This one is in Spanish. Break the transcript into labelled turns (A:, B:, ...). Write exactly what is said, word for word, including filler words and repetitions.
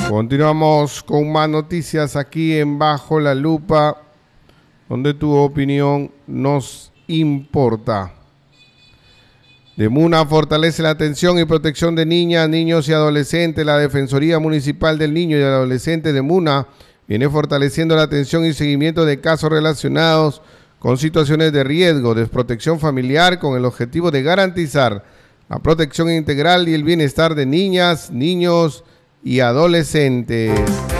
A: Continuamos con más noticias aquí en Bajo la Lupa, donde tu opinión nos importa. DEMUNA fortalece la atención y protección de niñas, niños y adolescentes. La Defensoría Municipal del Niño y del Adolescente DEMUNA viene fortaleciendo la atención y seguimiento de casos relacionados con situaciones de riesgo, desprotección familiar, con el objetivo de garantizar la protección integral y el bienestar de niñas, niños y adolescentes.